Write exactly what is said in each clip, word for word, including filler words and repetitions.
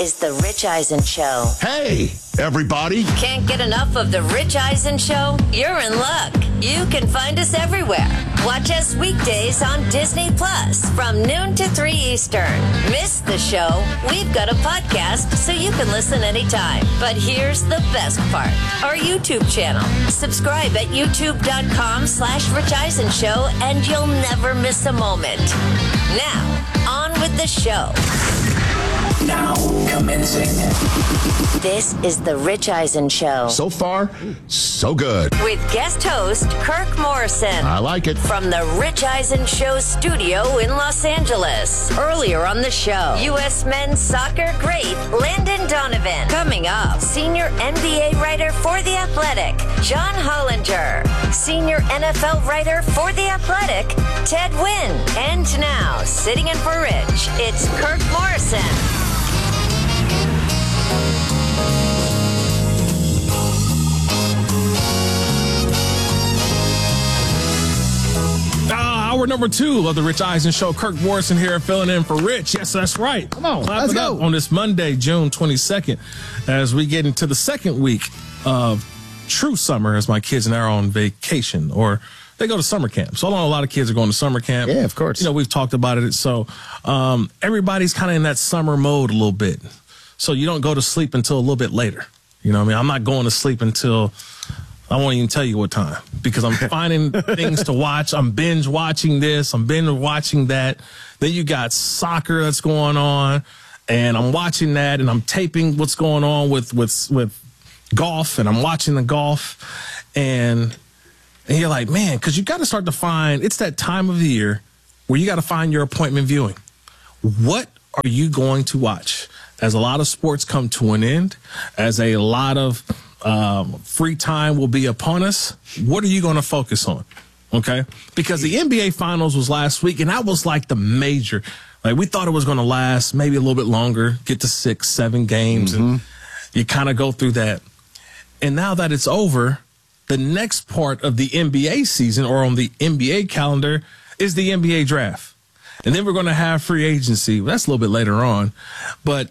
is The Rich Eisen Show. Hey, everybody. Can't get enough of The Rich Eisen Show? You're in luck. You can find us everywhere. Watch us weekdays on Disney Plus from noon to three Eastern. Miss the show? We've got a podcast so you can listen anytime. But here's the best part. Our YouTube channel. Subscribe at youtube.com slash Rich Eisen Show and you'll never miss a moment. Now, on with the show. Now commencing. This is The Rich Eisen Show. So far, so good. With guest host Kirk Morrison. I like it. From The Rich Eisen Show studio in Los Angeles. Earlier on the show, U S men's soccer great Landon Donovan. Coming up, senior N B A writer for The Athletic, John Hollinger. Senior N F L writer for The Athletic, Ted Wynn. And now, sitting in for Rich, it's Kirk Morrison. Hour number two of the Rich Eisen Show. Kirk Morrison here, filling in for Rich. Yes, that's right. Come on, Clap let's it go. up on this Monday, June twenty-second, as we get into the second week of true summer, as my kids are on vacation, or they go to summer camp. So I know a lot of kids are going to summer camp. Yeah, of course. You know, we've talked about it. So um, everybody's kind of in that summer mode a little bit. So you don't go to sleep until a little bit later. You know what I mean? I'm not going to sleep until... I won't even tell you what time because I'm finding things to watch. I'm binge watching this. I'm binge watching that. Then you got soccer that's going on, and I'm watching that, and I'm taping what's going on with with with golf, and I'm watching the golf, and and you're like, man, because you got to start to find. It's that time of the year where you got to find your appointment viewing. What are you going to watch? As a lot of sports come to an end, as a lot of Um, free time will be upon us. What are you going to focus on? Okay. Because the N B A finals was last week and that was like the major, like we thought it was going to last maybe a little bit longer, get to six, seven games. Mm-hmm. And you kind of go through that. And now that it's over, the next part of the N B A season or on the N B A calendar is the N B A draft. And then we're going to have free agency. That's a little bit later on, but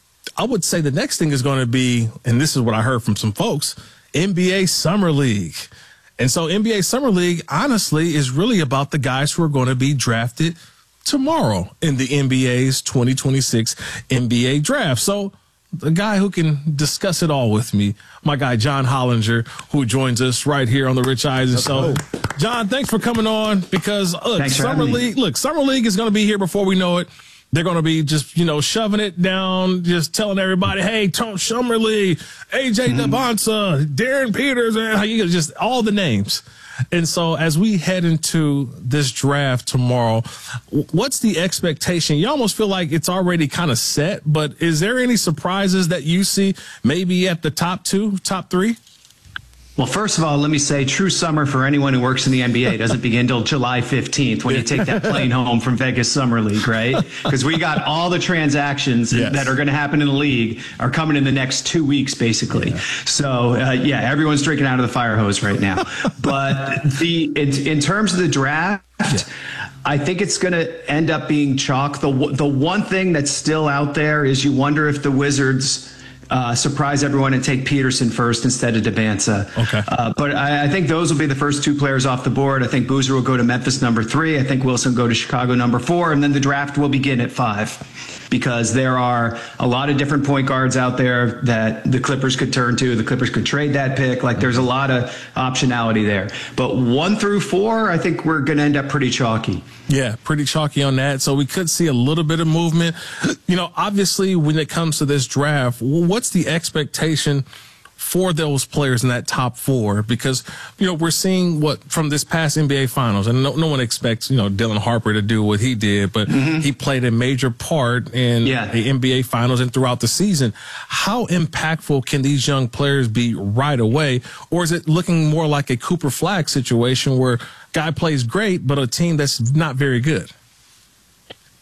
I would say the next thing is going to be, and this is what I heard from some folks, N B A Summer League. And so N B A Summer League, honestly, is really about the guys who are going to be drafted tomorrow in the N B A's twenty twenty-six N B A draft. So the guy who can discuss it all with me, my guy John Hollinger, who joins us right here on the Rich Eisen Show. John, thanks for coming on because look, Thanks for Summer having me. League, look, Summer League is going to be here before we know it. They're going to be just, you know, shoving it down, just telling everybody, hey, Tom Summer League, A J mm-hmm. Debonsa, Darren Peters, and how you just all the names. And so as we head into this draft tomorrow, what's the expectation? You almost feel like it's already kind of set, but is there any surprises that you see maybe at the top two, top three? Well, first of all, let me say true summer for anyone who works in the N B A doesn't begin till July fifteenth when you take that plane home from Vegas Summer League, right? Because we got all the transactions yes. that are going to happen in the league are coming in the next two weeks, basically. Yeah. So, uh, yeah, everyone's drinking out of the fire hose right now. But the in, in terms of the draft, yeah. I think it's going to end up being chalk. The, the one thing that's still out there is you wonder if the Wizards Uh, surprise everyone and take Peterson first instead of Debonsa. Okay. Uh, but I, I think those will be the first two players off the board. I think Boozer will go to Memphis number three. I think Wilson will go to Chicago number four. And then the draft will begin at five because there are a lot of different point guards out there that the Clippers could turn to. The Clippers could trade that pick. Like there's a lot of optionality there. But one through four, I think we're going to end up pretty chalky. Yeah, pretty chalky on that. So we could see a little bit of movement. You know, obviously, when it comes to this draft, what's the expectation for those players in that top four? Because, you know, we're seeing what from this past N B A Finals, and no, no one expects, you know, Dylan Harper to do what he did, but mm-hmm. he played a major part in yeah. the N B A Finals and throughout the season. How impactful can these young players be right away? Or is it looking more like a Cooper Flag situation where guy plays great, but a team that's not very good?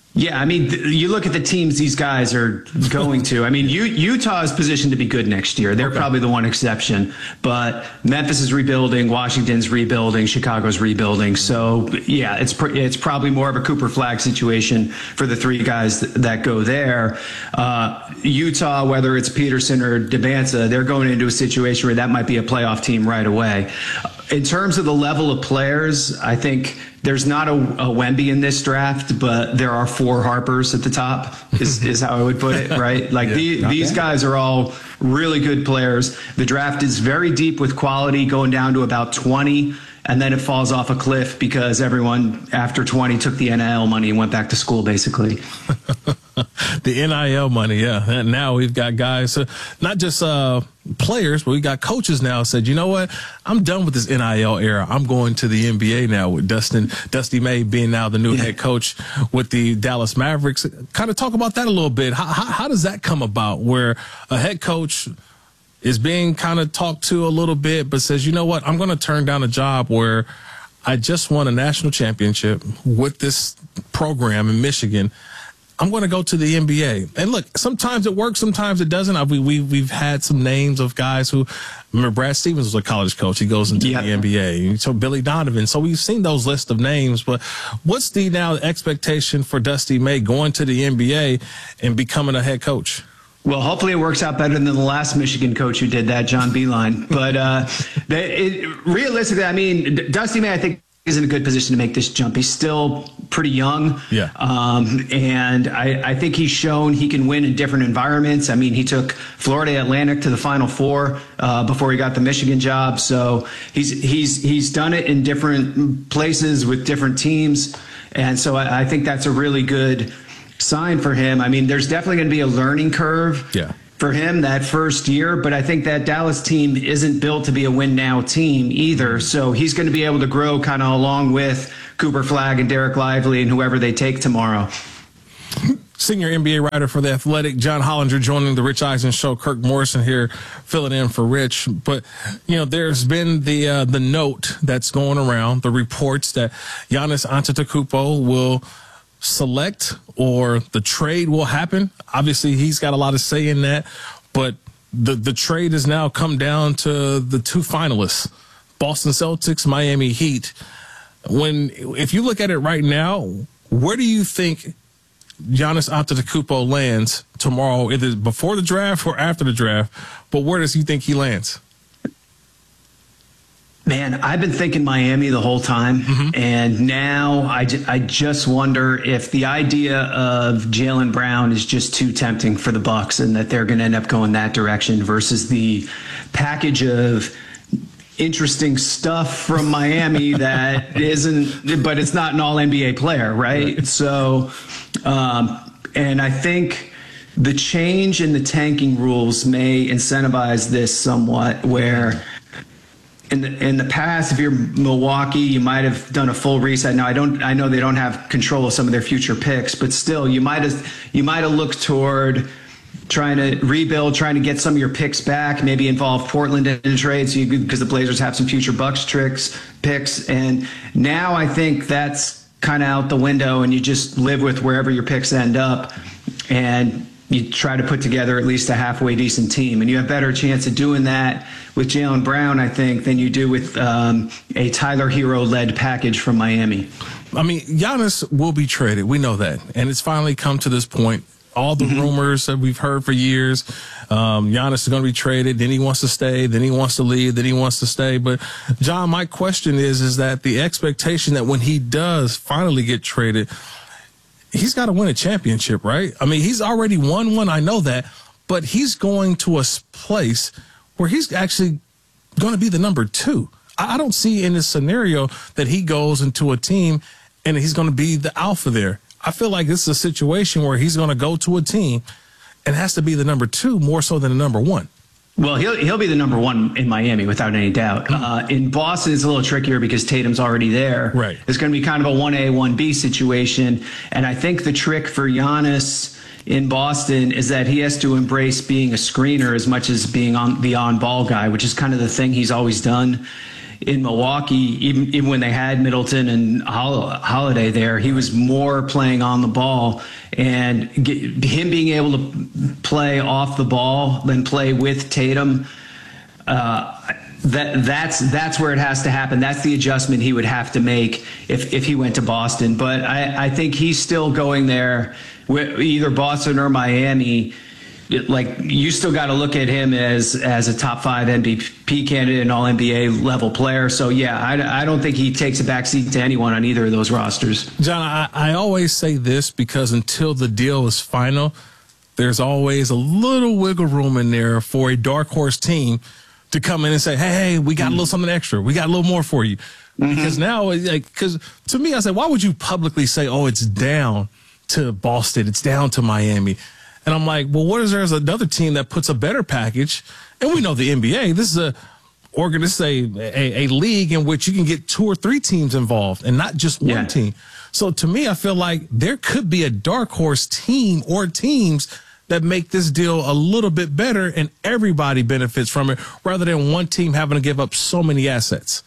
Yeah, I mean, th- you look at the teams these guys are going to. I mean, U- Utah is positioned to be good next year. They're okay. probably the one exception. But Memphis is rebuilding, Washington's rebuilding, Chicago's rebuilding. So, yeah, it's pr- it's probably more of a Cooper Flagg situation for the three guys th- that go there. Uh, Utah, whether it's Peterson or Debanza, they're going into a situation where that might be a playoff team right away. In terms of the level of players, I think there's not a, a Wemby in this draft, but there are four Harpers at the top, is, is how I would put it, right? Like yeah, the, these guys are all really good players. The draft is very deep with quality, going down to about twenty, and then it falls off a cliff because everyone after twenty took the N I L money and went back to school, basically. The N I L money, yeah. And now we've got guys, uh, not just uh, players, but we got coaches now said, you know what? I'm done with this N I L era. I'm going to the N B A now with Dustin, Dusty May being now the new yeah. head coach with the Dallas Mavericks. Kind of talk about that a little bit. How, how, how does that come about where a head coach is being kind of talked to a little bit, but says, you know what? I'm going to turn down a job where I just won a national championship with this program in Michigan. I'm going to go to the N B A. And look, sometimes it works, sometimes it doesn't. I, we, we, we've had some names of guys who, remember Brad Stevens was a college coach. He goes into yep. the N B A. So Billy Donovan. So we've seen those lists of names, but what's the now expectation for Dusty May going to the N B A and becoming a head coach? Well, hopefully it works out better than the last Michigan coach who did that, John Beilein. But uh, they, it, realistically, I mean, Dusty May, I think, is in a good position to make this jump. He's still pretty young. Yeah. Um, and I, I think he's shown he can win in different environments. I mean, he took Florida Atlantic to the Final Four uh, before he got the Michigan job. So he's he's he's done it in different places with different teams. And so I, I think that's a really good sign for him. I mean, there's definitely going to be a learning curve. Yeah. For him that first year, but I think that Dallas team isn't built to be a win now team either. So he's going to be able to grow kind of along with Cooper Flagg and Derek Lively and whoever they take tomorrow. Senior N B A writer for The Athletic, John Hollinger, joining the Rich Eisen Show. Kirk Morrison here filling in for Rich. But, you know, there's been the uh, the note that's going around, the reports that Giannis Antetokounmpo will select or the trade will happen. Obviously, he's got a lot of say in that, but the the trade has now come down to the two finalists, Boston Celtics, Miami Heat. When if you look at it right now, where do you think Giannis Antetokounmpo lands tomorrow, either before the draft or after the draft? But where does he think he lands? Man, I've been thinking Miami the whole time, mm-hmm. and now I, j- I just wonder if the idea of Jaylen Brown is just too tempting for the Bucks and that they're going to end up going that direction versus the package of interesting stuff from Miami that isn't, but it's not an all N B A player, right? right. So, um, and I think the change in the tanking rules may incentivize this somewhat where In the, in the past, if you're Milwaukee, you might have done a full reset. Now, I don't. I know they don't have control of some of their future picks, but still, you might have you might have looked toward trying to rebuild, trying to get some of your picks back, maybe involve Portland in a trade, so you, because the Blazers have some future Bucks tricks picks. And now I think that's kind of out the window, and you just live with wherever your picks end up, and you try to put together at least a halfway decent team. And you have a better chance of doing that with Jaylen Brown, I think, than you do with um, a Tyler Hero-led package from Miami. I mean, Giannis will be traded. We know that. And it's finally come to this point. All the mm-hmm. rumors that we've heard for years, um, Giannis is going to be traded, then he wants to stay, then he wants to leave, then he wants to stay. But, John, my question is, is that the expectation that when he does finally get traded, he's got to win a championship, right? I mean, he's already won one. I know that. But he's going to a place where he's actually going to be the number two. I don't see in this scenario that he goes into a team and he's going to be the alpha there. I feel like this is a situation where he's going to go to a team and has to be the number two more so than the number one. Well, he'll he'll be the number one in Miami without any doubt. Uh, in Boston, it's a little trickier because Tatum's already there. Right. It's going to be kind of a one A, one B situation. And I think the trick for Giannis in Boston is that he has to embrace being a screener as much as being on the on-ball guy, which is kind of the thing he's always done in Milwaukee, even, even when they had Middleton and Holiday there, he was more playing on the ball, and get, him being able to play off the ball than play with Tatum. Uh, that that's that's where it has to happen. That's the adjustment he would have to make if, if he went to Boston. But I, I think he's still going there with either Boston or Miami. Like, you still got to look at him as as a top five M V P candidate and all N B A level player. So yeah, I, I don't think he takes a backseat to anyone on either of those rosters. John, I, I always say this because until the deal is final, there's always a little wiggle room in there for a dark horse team to come in and say, hey, hey, we got mm-hmm. a little something extra. We got a little more for you. Mm-hmm. Because now, like, because to me, I said, why would you publicly say, oh, it's down to Boston, it's down to Miami? And I'm like, well, what is there as another team that puts a better package? And we know the N B A, this is a organ, this is a, a, a league in which you can get two or three teams involved and not just one yeah. team. So to me, I feel like there could be a dark horse team or teams that make this deal a little bit better and everybody benefits from it rather than one team having to give up so many assets.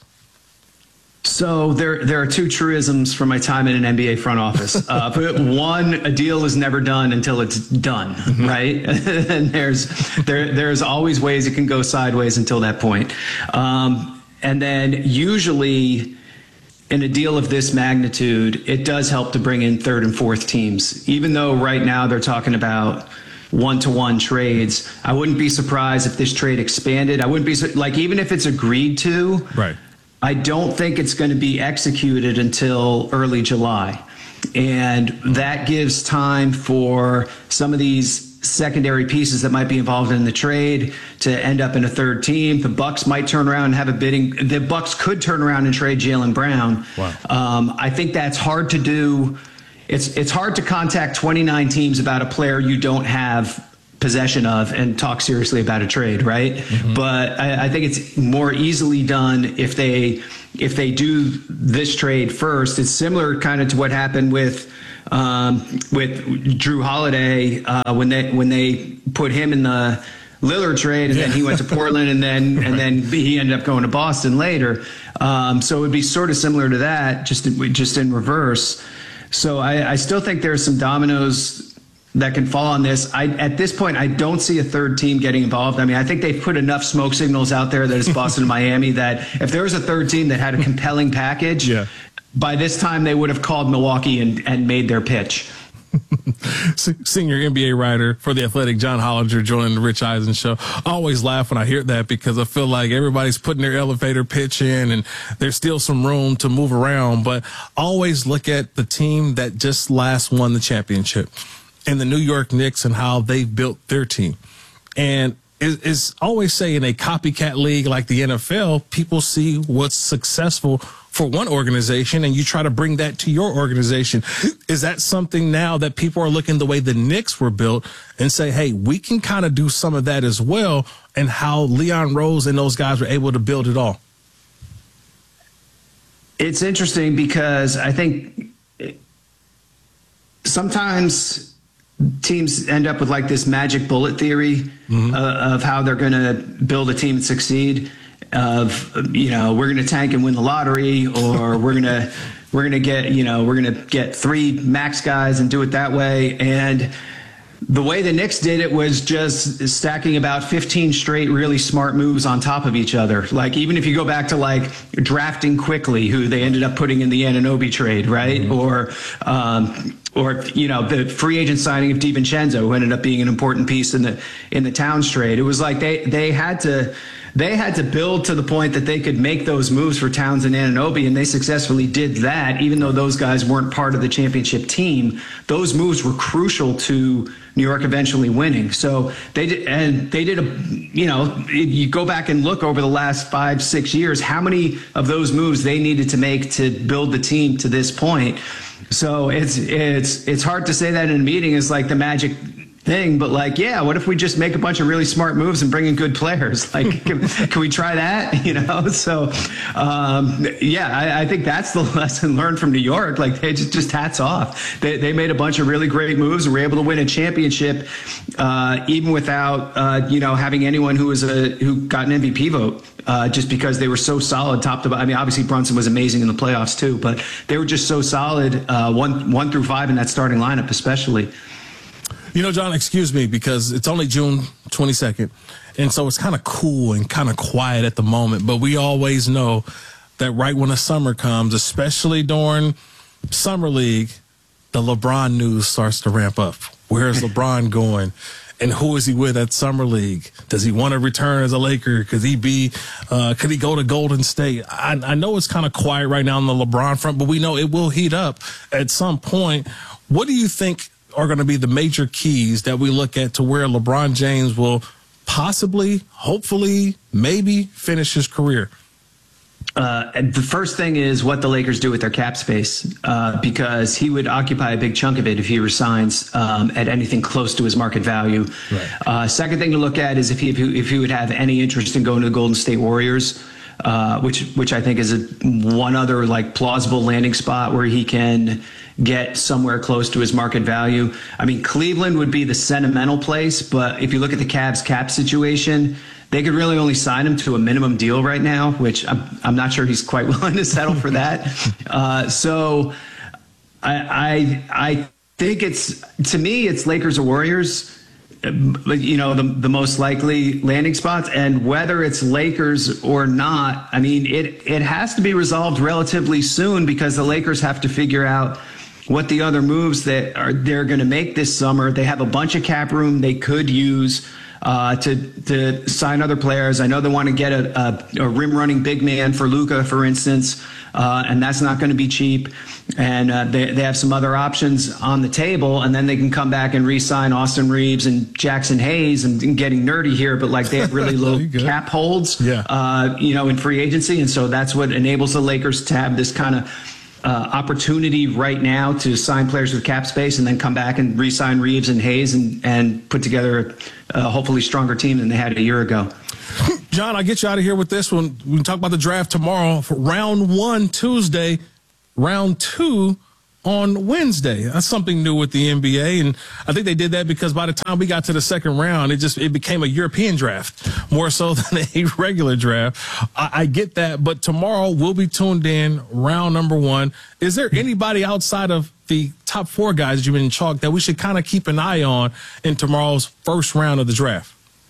So there, there are two truisms from my time in an N B A front office. Uh, one, a deal is never done until it's done, mm-hmm. right? And there's, there, there's always ways it can go sideways until that point. Um, and then usually in a deal of this magnitude, it does help to bring in third and fourth teams. Even though right now they're talking about one-to-one trades, I wouldn't be surprised if this trade expanded. I wouldn't be like, even if it's agreed to, right? I don't think it's going to be executed until early July. And that gives time for some of these secondary pieces that might be involved in the trade to end up in a third team. The Bucks might turn around and have a bidding. The Bucks could turn around and trade Jaylen Brown. Wow. Um, I think that's hard to do. It's, it's hard to contact twenty-nine teams about a player you don't have possession of and talk seriously about a trade, right? Mm-hmm. But I, I think it's more easily done if they if they do this trade first. It's similar kind of to what happened with um, with Drew Holiday uh, when they when they put him in the Lillard trade, and yeah. then he went to Portland, and then right. and then he ended up going to Boston later. Um, so it would be sort of similar to that, just in, just in reverse. So I, I still think there's some dominoes that can fall on this. I, at this point, I don't see a third team getting involved. I mean, I think they've put enough smoke signals out there that it's Boston and Miami that if there was a third team that had a compelling package, yeah. by this time they would have called Milwaukee and, and made their pitch. Senior N B A writer for The Athletic, John Hollinger, joining the Rich Eisen Show. I always laugh when I hear that because I feel like everybody's putting their elevator pitch in and there's still some room to move around. But always look at the team that just last won the championship and the New York Knicks and how they've built their team. And it's always say in a copycat league like the N F L, people see what's successful for one organization and you try to bring that to your organization. Is that something now that people are looking the way the Knicks were built and say, hey, we can kind of do some of that as well, and how Leon Rose and those guys were able to build it all? It's interesting because I think sometimes teams end up with like this magic bullet theory mm-hmm. uh, of how they're going to build a team and succeed. Of, you know, we're going to tank and win the lottery, or we're going to we're going to get, you know, we're going to get three max guys and do it that way. And the way the Knicks did it was just stacking about fifteen straight really smart moves on top of each other. Like, even if you go back to like drafting quickly, who they ended up putting in the Anunoby trade, right? Mm-hmm. Or, um, or, you know, the free agent signing of DiVincenzo, who ended up being an important piece in the, in the Towns trade. It was like they, they had to, They had to build to the point that they could make those moves for Towns and Anunoby, and they successfully did that, even though those guys weren't part of the championship team. Those moves were crucial to New York eventually winning. So they did, and they did a, you know, you go back and look over the last five, six years, how many of those moves they needed to make to build the team to this point. So it's it's it's hard to say that in a meeting is like the magic thing, but like, yeah, what if we just make a bunch of really smart moves and bring in good players? Like, can, can we try that? You know, so um, yeah, I, I think that's the lesson learned from New York. Like, they just, just hats off. They, they made a bunch of really great moves and were able to win a championship, uh, even without uh, you know having anyone who was a who got an M V P vote. Uh, just because they were so solid top to bottom. I mean, obviously Brunson was amazing in the playoffs too, but they were just so solid uh, one one through five in that starting lineup, especially. You know, John, excuse me, because it's only June twenty-second, and so it's kind of cool and kind of quiet at the moment, but we always know that right when the summer comes, especially during Summer League, the LeBron news starts to ramp up. Where's LeBron going? And who is he with at Summer League? Does he want to return as a Laker? Could he be, uh, could he go to Golden State? I, I know it's kind of quiet right now on the LeBron front, but we know it will heat up at some point. What do you think are going to be the major keys that we look at to where LeBron James will possibly, hopefully, maybe finish his career? Uh, and the first thing is what the Lakers do with their cap space, uh, because he would occupy a big chunk of it if he resigns um, at anything close to his market value. Right. Uh, second thing to look at is if he, if he if he would have any interest in going to the Golden State Warriors, uh, which which I think is a, one other like plausible landing spot where he can get somewhere close to his market value. I mean, Cleveland would be the sentimental place, but if you look at the Cavs cap situation, they could really only sign him to a minimum deal right now, which I'm, I'm not sure he's quite willing to settle for that. Uh, so I, I I think it's, to me, it's Lakers or Warriors, you know, the, the most likely landing spots. And whether it's Lakers or not, I mean, it, it has to be resolved relatively soon because the Lakers have to figure out what the other moves that are they're going to make this summer. They have a bunch of cap room they could use uh, to to sign other players. I know they want to get a, a, a rim running big man for Luka, for instance, uh, and that's not going to be cheap. And uh, they they have some other options on the table, and then they can come back and re-sign Austin Reeves and Jackson Hayes. And, and getting nerdy here, but like they have really low cap holds, yeah. uh, you know, in free agency, and so that's what enables the Lakers to have this kind of Uh, opportunity right now to sign players with cap space and then come back and re-sign Reeves and Hayes and, and put together a hopefully stronger team than they had a year ago. John, I'll get you out of here with this one. We can talk about the draft tomorrow. For round one Tuesday, round two on Wednesday. That's something new with the N B A, and I think they did that because by the time we got to the second round, it just it became a European draft more so than a regular draft. I, I get that, but tomorrow we'll be tuned in, round number one. Is there anybody outside of the top four guys that you've been in chalk that we should kind of keep an eye on in tomorrow's first round of the draft?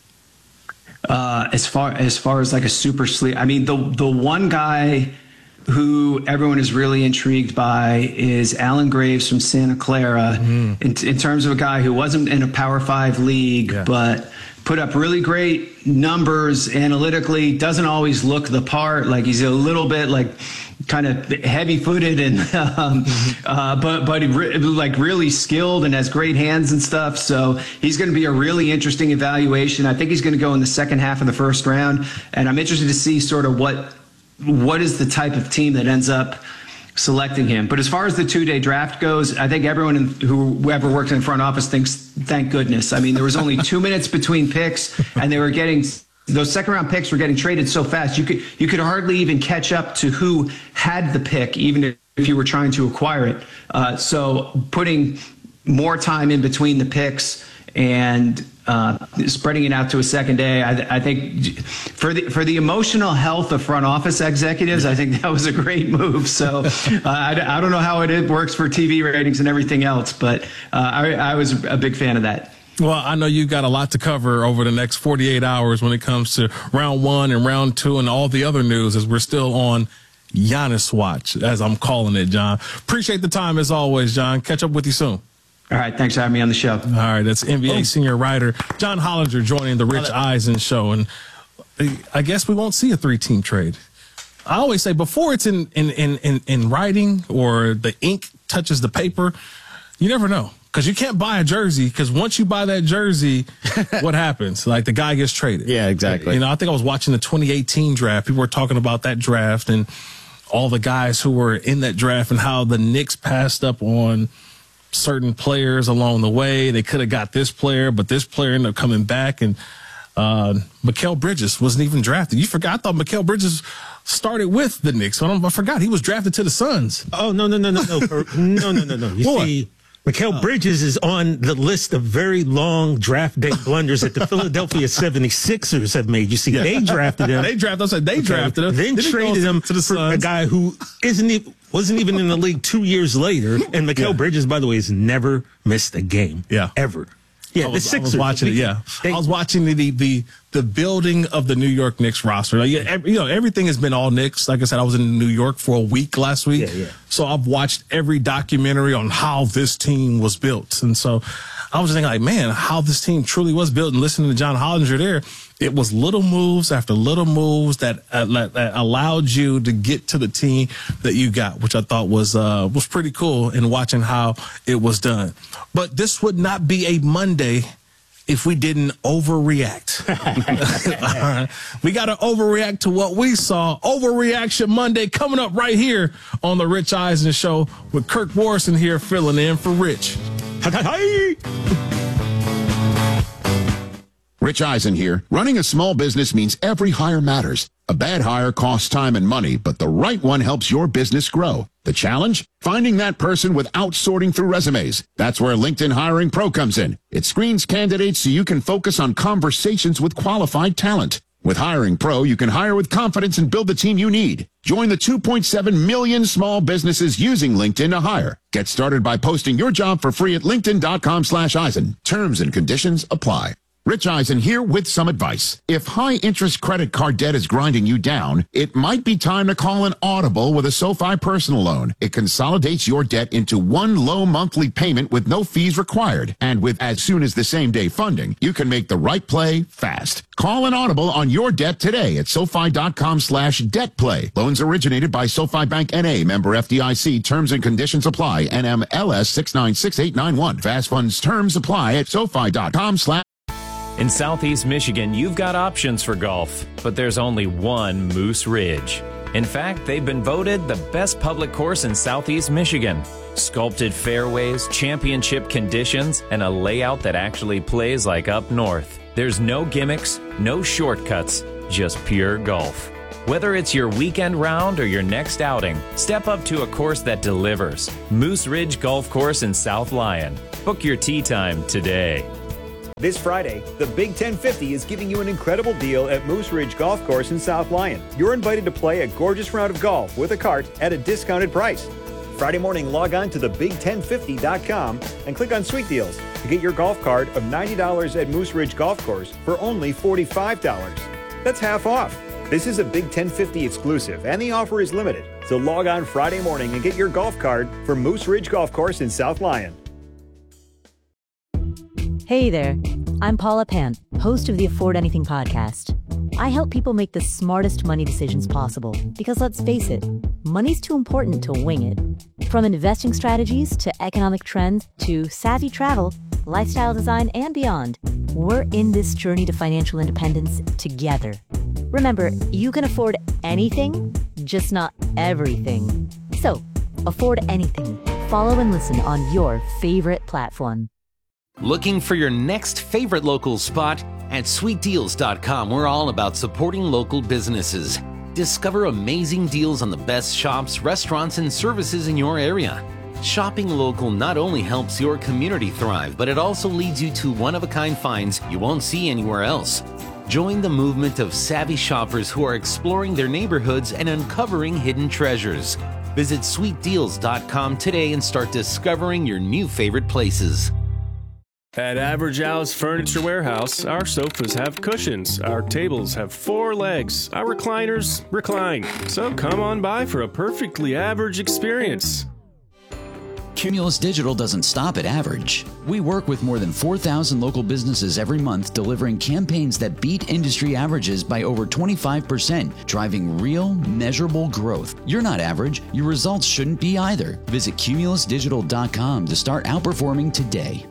Uh, as far as far as like a super sleep, I mean the the one guy who everyone is really intrigued by is Alan Graves from Santa Clara, mm. in, in terms of a guy who wasn't in a Power Five league, yeah. but put up really great numbers analytically, doesn't always look the part. Like he's a little bit like kind of heavy footed and, um, mm-hmm. uh, but, but re- like really skilled and has great hands and stuff. So he's going to be a really interesting evaluation. I think he's going to go in the second half of the first round. And I'm interested to see sort of what, what is the type of team that ends up selecting him. But as far as the two-day draft goes, I think everyone in, who ever worked in the front office thinks, thank goodness. I mean, there was only two minutes between picks, and they were getting those second-round picks were getting traded so fast you could you could hardly even catch up to who had the pick, even if you were trying to acquire it. Uh, so putting more time in between the picks and uh, spreading it out to a second day, I, I think for the for the emotional health of front office executives, I think that was a great move. So uh, I, I don't know how it works for T V ratings and everything else, but uh, I, I was a big fan of that. Well, I know you've got a lot to cover over the next forty-eight hours when it comes to round one and round two and all the other news, as we're still on Giannis watch, as I'm calling it, John. Appreciate the time as always, John. Catch up with you soon. All right. Thanks for having me on the show. All right. That's N B A oh. senior writer John Hollinger joining the Rich Eisen show. And I guess we won't see a three-team trade. I always say before it's in, in, in, in, in writing or the ink touches the paper, you never know. Because you can't buy a jersey, because once you buy that jersey, what happens? Like the guy gets traded. Yeah, exactly. You know, I think I was watching the twenty eighteen draft. People were talking about that draft and all the guys who were in that draft and how the Knicks passed up on certain players along the way. They could have got this player, but this player ended up coming back. And uh, Mikal Bridges wasn't even drafted. You forgot? I thought Mikal Bridges started with the Knicks. I, I forgot he was drafted to the Suns. Oh, no, no, no, no, no. no, no, no, no. You What? see, Mikal Bridges is on the list of very long draft day blunders that the Philadelphia seventy-sixers have made. You see, Yeah. they drafted him. They drafted. I said they Okay. drafted him. Then Then he traded goes him to the for a Suns. guy who isn't even, wasn't even in the league two years later. And Mikal Yeah. Bridges, by the way, has never missed a game. Yeah. Ever. Yeah, I was, the Sixers. I was watching it. Yeah, They- I was watching the, the the building of the New York Knicks roster. Like, yeah, every, you know, everything has been all Knicks. Like I said, I was in New York for a week last week, Yeah, yeah. so I've watched every documentary on how this team was built, and so I was just thinking, like, man, how this team truly was built. And listening to John Hollinger there, it was little moves after little moves that, uh, that that allowed you to get to the team that you got, which I thought was uh, was pretty cool in watching how it was done. But this would not be a Monday if we didn't overreact. All right. We got to overreact to what we saw. Overreaction Monday coming up right here on the Rich Eisen Show with Kirk Warrison here filling in for Rich. Rich Eisen here. Running a small business means every hire matters. A bad hire costs time and money, but the right one helps your business grow. The challenge? Finding that person without sorting through resumes. That's where LinkedIn Hiring Pro comes in. It screens candidates so you can focus on conversations with qualified talent. With Hiring Pro, you can hire with confidence and build the team you need. Join the two point seven million small businesses using LinkedIn to hire. Get started by posting your job for free at linkedin.com slash Eisen. Terms and conditions apply. Rich Eisen here with some advice. If high-interest credit card debt is grinding you down, it might be time to call an audible with a SoFi personal loan. It consolidates your debt into one low monthly payment with no fees required. And with as soon as the same day funding, you can make the right play fast. Call an audible on your debt today at SoFi.com slash debt play. Loans originated by SoFi Bank N A, member F D I C. Terms and conditions apply. N M L S six nine six eight nine one. Fast funds terms apply at SoFi.com slash In Southeast Michigan, you've got options for golf, but there's only one Moose Ridge. In fact, they've been voted the best public course in Southeast Michigan. Sculpted fairways, championship conditions, and a layout that actually plays like up north. There's no gimmicks, no shortcuts, just pure golf. Whether it's your weekend round or your next outing, step up to a course that delivers. Moose Ridge Golf Course in South Lyon. Book your tee time today. This Friday, the Big ten fifty is giving you an incredible deal at Moose Ridge Golf Course in South Lyon. You're invited to play a gorgeous round of golf with a cart at a discounted price. Friday morning, log on to the big ten fifty dot com and click on Sweet Deals to get your golf cart of ninety dollars at Moose Ridge Golf Course for only forty-five dollars. That's half off. This is a Big ten fifty exclusive, and the offer is limited. So log on Friday morning and get your golf cart for Moose Ridge Golf Course in South Lyon. Hey there, I'm Paula Pant, host of the Afford Anything podcast. I help people make the smartest money decisions possible because, let's face it, money's too important to wing it. From investing strategies to economic trends to savvy travel, lifestyle design, and beyond, we're in this journey to financial independence together. Remember, you can afford anything, just not everything. So, afford anything. Follow and listen on your favorite platform. Looking for your next favorite local spot? At sweet deals dot com, we're all about supporting local businesses. Discover amazing deals on the best shops, restaurants, and services in your area. Shopping local not only helps your community thrive, but it also leads you to one-of-a-kind finds you won't see anywhere else. Join the movement of savvy shoppers who are exploring their neighborhoods and uncovering hidden treasures. Visit sweet deals dot com today and start discovering your new favorite places. At Average Al's Furniture Warehouse, our sofas have cushions, our tables have four legs, our recliners recline. So come on by for a perfectly average experience. Cumulus Digital doesn't stop at average. We work with more than four thousand local businesses every month, delivering campaigns that beat industry averages by over twenty-five percent, driving real, measurable growth. You're not average. Your results shouldn't be either. Visit cumulus digital dot com to start outperforming today.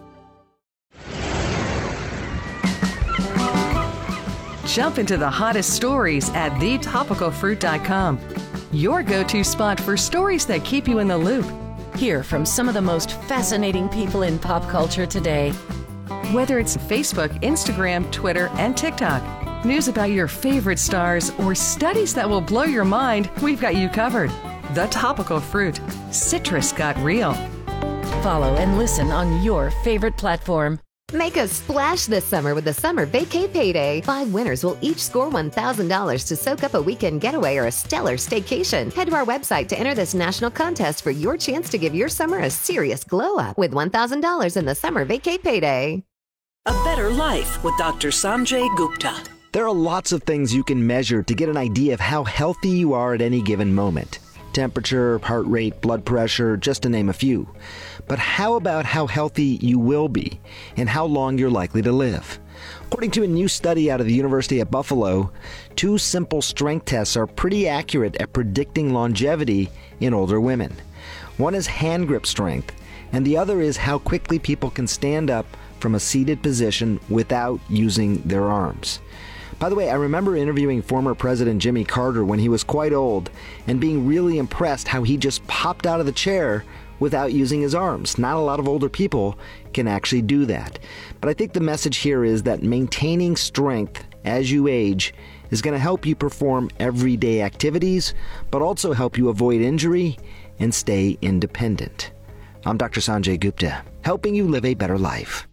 Jump into the hottest stories at the topical fruit dot com. Your go-to spot for stories that keep you in the loop. Hear from some of the most fascinating people in pop culture today. Whether it's Facebook, Instagram, Twitter, and TikTok, news about your favorite stars, or studies that will blow your mind, we've got you covered. The Topical Fruit. Citrus got real. Follow and listen on your favorite platform. Make a splash this summer with the Summer Vacay Payday. Five winners will each score one thousand dollars to soak up a weekend getaway or a stellar staycation. Head to our website to enter this national contest for your chance to give your summer a serious glow-up with one thousand dollars in the Summer Vacay Payday. A Better Life with Doctor Sanjay Gupta. There are lots of things you can measure to get an idea of how healthy you are at any given moment. Temperature, heart rate, blood pressure, just to name a few. But how about how healthy you will be and how long you're likely to live? According to a new study out of the University at Buffalo, two simple strength tests are pretty accurate at predicting longevity in older women. One is hand grip strength, and the other is how quickly people can stand up from a seated position without using their arms. By the way, I remember interviewing former President Jimmy Carter when he was quite old and being really impressed how he just popped out of the chair without using his arms. Not a lot of older people can actually do that. But I think the message here is that maintaining strength as you age is going to help you perform everyday activities, but also help you avoid injury and stay independent. I'm Doctor Sanjay Gupta, helping you live a better life.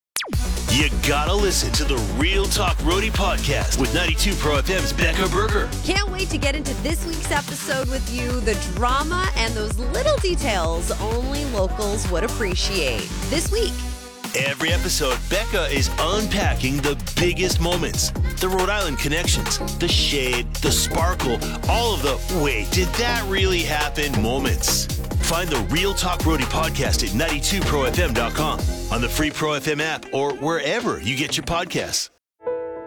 You gotta listen to the Real Talk Roadie podcast with ninety-two Pro F M's Becca Berger. Can't wait to get into this week's episode with you. The drama and those little details only locals would appreciate. This week. Every episode, Becca is unpacking the biggest moments, the Rhode Island connections, the shade, the sparkle, all of the wait, did that really happen moments. Find the Real Talk Roadie podcast at ninety-two pro f m dot com, on the free Pro F M app, or wherever you get your podcasts.